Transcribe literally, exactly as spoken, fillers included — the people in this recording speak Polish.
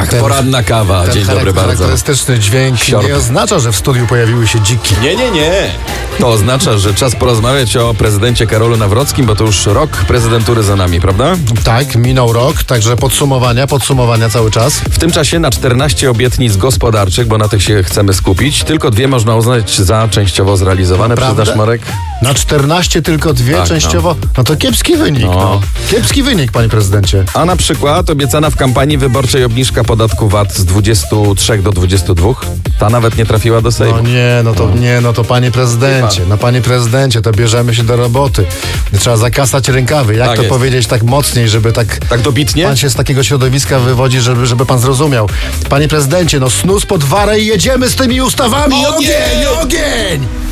Ach, ten, poranna kawa. ten Dzień dobry bardzo. charakterystyczny dźwięk Siorb. nie oznacza, że w studiu pojawiły się dziki. Nie, nie, nie. To oznacza, że czas porozmawiać o prezydencie Karolu Nawrockim, bo to już rok prezydentury za nami, prawda? Tak, minął rok, także podsumowania, podsumowania cały czas. W tym czasie na czternaście obietnic gospodarczych, bo na tych się chcemy skupić, tylko dwie można uznać za częściowo zrealizowane. Naprawdę? Przyznasz, Marek? Na czternaście tylko dwie Tak, częściowo? No. no to kiepski wynik. No. No. Kiepski wynik, panie prezydencie. A na przykład obiecana w kampanii wyborczej obniżka podatku V A T z dwudziestu trzech do dwudziestu dwóch. Ta nawet nie trafiła do Sejmu. No nie, no to nie, no to panie prezydencie, no panie prezydencie, to bierzemy się do roboty. Trzeba zakasać rękawy. Jak Tak to jest. powiedzieć tak mocniej, żeby tak... Tak dobitnie? Pan się z takiego środowiska wywodzi, żeby, żeby pan zrozumiał. Panie prezydencie, no snus pod warę i jedziemy z tymi ustawami. Ogień! Ogień! Ogień!